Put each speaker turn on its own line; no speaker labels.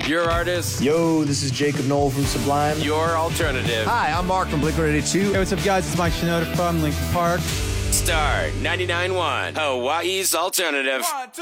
Your artist.
Yo, this is Jacob Knoll from Sublime.
Your alternative.
Hi, I'm Mark from Blink-182.
Hey, what's up, guys? It's Mike Shinoda from Linkin Park.
Star 99.1, Hawaii's alternative.
1, 2.